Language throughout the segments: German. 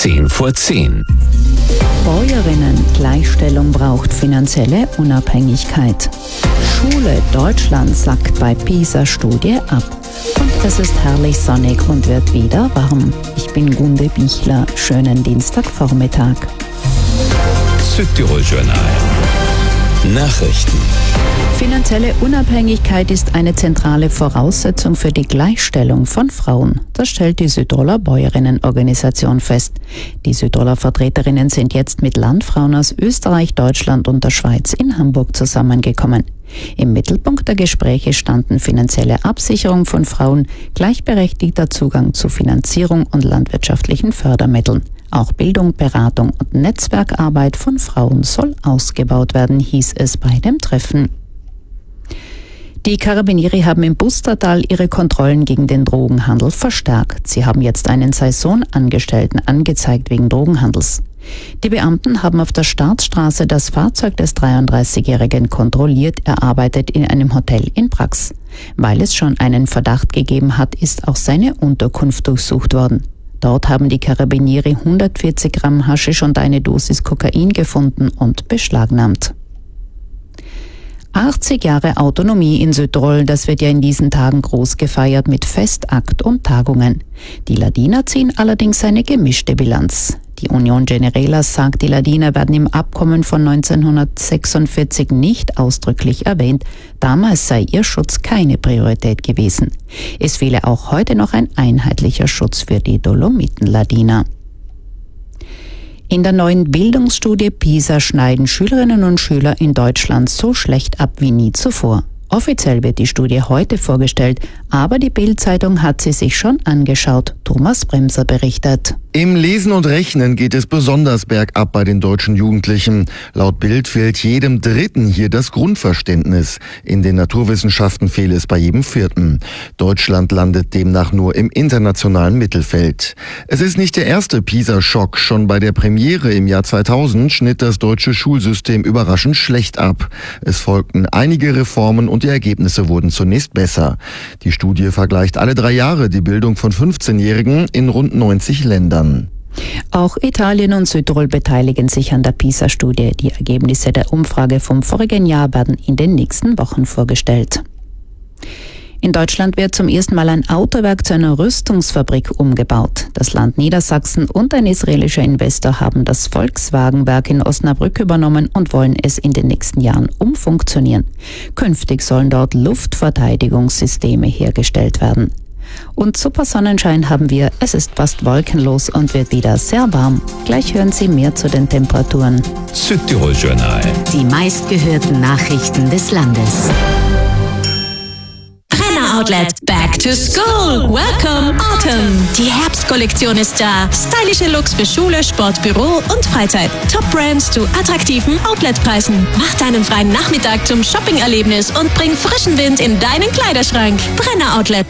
10:10. Bäuerinnen, Gleichstellung braucht finanzielle Unabhängigkeit. Schule Deutschland sackt bei PISA-Studie ab. Und es ist herrlich sonnig und wird wieder warm. Ich bin Gunde Bichler. Schönen Dienstagvormittag. Südtirol-Journal. Nachrichten. Finanzielle Unabhängigkeit ist eine zentrale Voraussetzung für die Gleichstellung von Frauen. Das stellt die Südtiroler Bäuerinnenorganisation fest. Die Südtiroler Vertreterinnen sind jetzt mit Landfrauen aus Österreich, Deutschland und der Schweiz in Hamburg zusammengekommen. Im Mittelpunkt der Gespräche standen finanzielle Absicherung von Frauen, gleichberechtigter Zugang zu Finanzierung und landwirtschaftlichen Fördermitteln. Auch Bildung, Beratung und Netzwerkarbeit von Frauen soll ausgebaut werden, hieß es bei dem Treffen. Die Carabinieri haben im Bustertal ihre Kontrollen gegen den Drogenhandel verstärkt. Sie haben jetzt einen Saisonangestellten angezeigt wegen Drogenhandels. Die Beamten haben auf der Staatsstraße das Fahrzeug des 33-Jährigen kontrolliert. Er arbeitet in einem Hotel in Brax. Weil es schon einen Verdacht gegeben hat, ist auch seine Unterkunft durchsucht worden. Dort haben die Carabinieri 140 Gramm Haschisch und eine Dosis Kokain gefunden und beschlagnahmt. 80 Jahre Autonomie in Südtirol, das wird ja in diesen Tagen groß gefeiert mit Festakt und Tagungen. Die Ladiner ziehen allerdings eine gemischte Bilanz. Die Union Generälas sagt, die Ladiner werden im Abkommen von 1946 nicht ausdrücklich erwähnt. Damals sei ihr Schutz keine Priorität gewesen. Es fehle auch heute noch ein einheitlicher Schutz für die Dolomiten-Ladiner. In der neuen Bildungsstudie PISA schneiden Schülerinnen und Schüler in Deutschland so schlecht ab wie nie zuvor. Offiziell wird die Studie heute vorgestellt, aber die Bild-Zeitung hat sie sich schon angeschaut. Thomas Bremser berichtet. Im Lesen und Rechnen geht es besonders bergab bei den deutschen Jugendlichen. Laut Bild fehlt jedem Dritten hier das Grundverständnis. In den Naturwissenschaften fehle es bei jedem Vierten. Deutschland landet demnach nur im internationalen Mittelfeld. Es ist nicht der erste PISA-Schock. Schon bei der Premiere im Jahr 2000 schnitt das deutsche Schulsystem überraschend schlecht ab. Es folgten einige Reformen und die Ergebnisse wurden zunächst besser. Die Studie vergleicht alle 3 Jahre die Bildung von 15-Jährigen in rund 90 Ländern. Auch Italien und Südtirol beteiligen sich an der PISA-Studie. Die Ergebnisse der Umfrage vom vorigen Jahr werden in den nächsten Wochen vorgestellt. In Deutschland wird zum ersten Mal ein Autowerk zu einer Rüstungsfabrik umgebaut. Das Land Niedersachsen und ein israelischer Investor haben das Volkswagenwerk in Osnabrück übernommen und wollen es in den nächsten Jahren umfunktionieren. Künftig sollen dort Luftverteidigungssysteme hergestellt werden. Und super Sonnenschein haben wir. Es ist fast wolkenlos und wird wieder sehr warm. Gleich hören Sie mehr zu den Temperaturen. Südtirol-Journal. Die meistgehörten Nachrichten des Landes. Brenner Outlet Back to School. Welcome Autumn. Die Herbstkollektion ist da. Stylische Looks für Schule, Sport, Büro und Freizeit. Top Brands zu attraktiven Outletpreisen. Mach deinen freien Nachmittag zum Shopping-Erlebnis und bring frischen Wind in deinen Kleiderschrank. Brenner Outlet.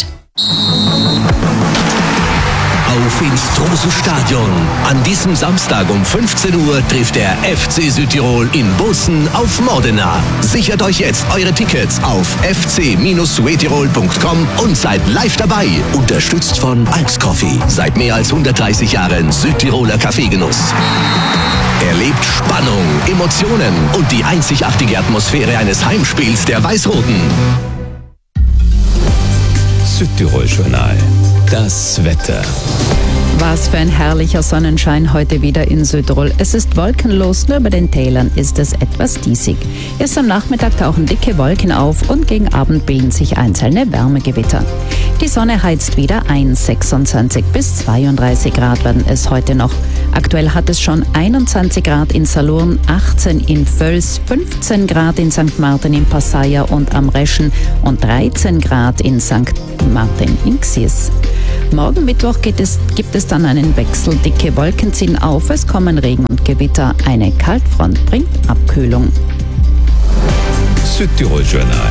Auf ins Trose-Stadion. An diesem Samstag um 15 Uhr trifft der FC Südtirol in Bozen auf Modena. Sichert euch jetzt eure Tickets auf fc-suetirol.com und seid live dabei. Unterstützt von Alps Coffee. Seit mehr als 130 Jahren Südtiroler Kaffeegenuss. Erlebt Spannung, Emotionen und die einzigartige Atmosphäre eines Heimspiels der Weiß-Roten. Südtirol-Journal. Das Wetter. Was für ein herrlicher Sonnenschein heute wieder in Südtirol. Es ist wolkenlos, nur über den Tälern ist es etwas diesig. Erst am Nachmittag tauchen dicke Wolken auf und gegen Abend bilden sich einzelne Wärmegewitter. Die Sonne heizt wieder ein, 26 bis 32 Grad werden es heute noch. Aktuell hat es schon 21 Grad in Salurn, 18 in Völs, 15 Grad in St. Martin in Passaia und am Reschen und 13 Grad in St. Martin in Xies. Morgen Mittwoch gibt es dann einen Wechsel. Dicke Wolken ziehen auf, es kommen Regen und Gewitter. Eine Kaltfront bringt Abkühlung. Südtirol-Journal.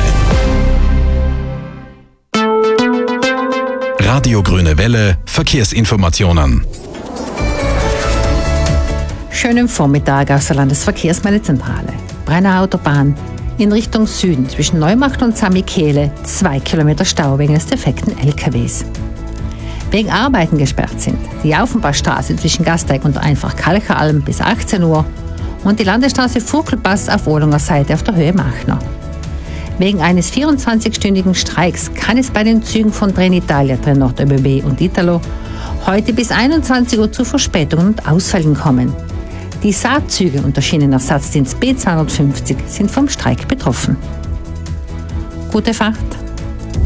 Radio Grüne Welle, Verkehrsinformationen. Schönen Vormittag aus der Landesverkehrsmeldezentrale. Brenner Autobahn in Richtung Süden zwischen Neumacht und Samichele 2 Kilometer Stau wegen des defekten LKWs. wegen Arbeiten gesperrt sind. Die Aufenbachstraße zwischen Gasteig und Einfach-Kalcheralm bis 18 Uhr und die Landesstraße Furkelpass auf Ohlunger Seite auf der Höhe Machner. Wegen eines 24-stündigen Streiks kann es bei den Zügen von Trenitalia, Trenord ÖBB und Italo heute bis 21 Uhr zu Verspätungen und Ausfällen kommen. Die Saatzüge und der Schienenersatzdienst B250 sind vom Streik betroffen. Gute Fahrt!